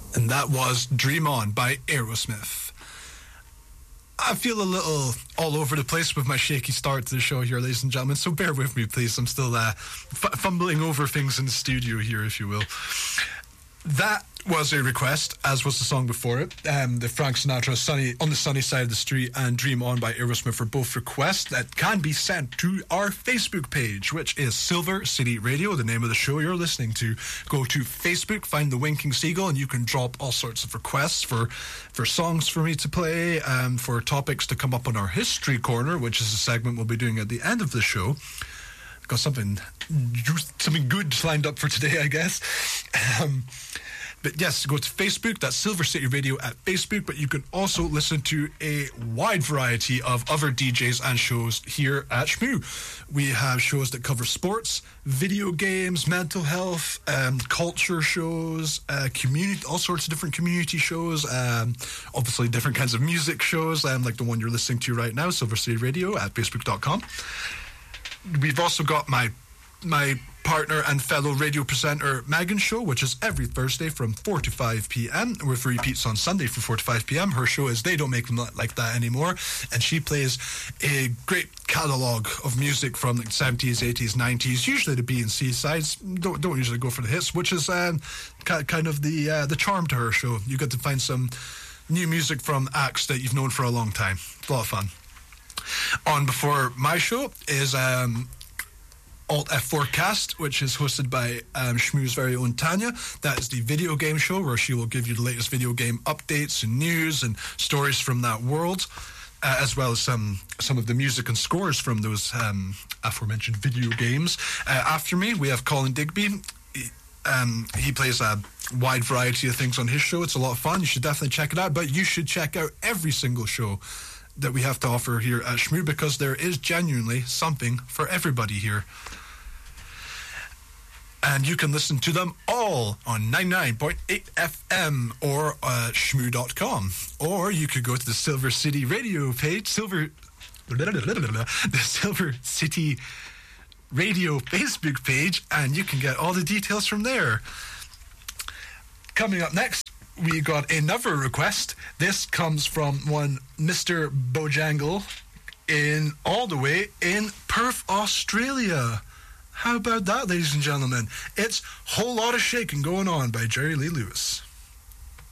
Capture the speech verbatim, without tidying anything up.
And that was Dream On by Aerosmith. I feel a little all over the place with my shaky start to the show here, ladies and gentlemen, so bear with me, please. I'm still uh, f- fumbling over things in the studio here, if you will. That was a request, as was the song before it. Um, the Frank Sinatra Sunny On the Sunny Side of the Street and Dream On by Aerosmith for both requests that can be sent to our Facebook page, which is Silver City Radio, the name of the show you're listening to. Go to Facebook, find the Winking Seagull, and you can drop all sorts of requests for, for songs for me to play, um, for topics to come up on our History Corner, which is a segment we'll be doing at the end of the show. Got something something good lined up for today, I guess. Um, but yes, go to Facebook, that's Silver City Radio at Facebook, but you can also listen to a wide variety of other D Js and shows here at Shmoo. We have shows that cover sports, video games, mental health, um, culture shows, uh, community, all sorts of different community shows, um, obviously different kinds of music shows, um, like the one you're listening to right now, Silver City Radio at facebook dot com. We've also got my my partner and fellow radio presenter Megan's show, which is every Thursday from four to five p.m. with repeats on Sunday from four to five p.m. Her show is They Don't Make Them Like That Anymore, and she plays a great catalogue of music from the seventies, eighties, nineties, usually the B and C sides. Don't don't usually go for the hits, which is um, kind of the uh, the charm to her show. You get to find some new music from acts that you've known for a long time. It's a lot of fun. On before my show is um, Alt F four Cast, which is hosted by um, Shmoo's very own Tanya. That is the video game show where she will give you the latest video game updates and news and stories from that world, uh, as well as some some of the music and scores from those um, aforementioned video games. Uh, after me, we have Colin Digby. He, um, he plays a wide variety of things on his show. It's a lot of fun. You should definitely check it out, but you should check out every single show that we have to offer here at Shmoo, because there is genuinely something for everybody here. And you can listen to them all on ninety-nine point eight F M or uh, shmoo dot com. Or you could go to the Silver City Radio page, Silver, the Silver City Radio Facebook page, and you can get all the details from there. Coming up next, we got another request. This comes from one Mister Bojangle in all the way in Perth, Australia. How about that, ladies and gentlemen? It's Whole Lot of Shaking Going On by Jerry Lee Lewis.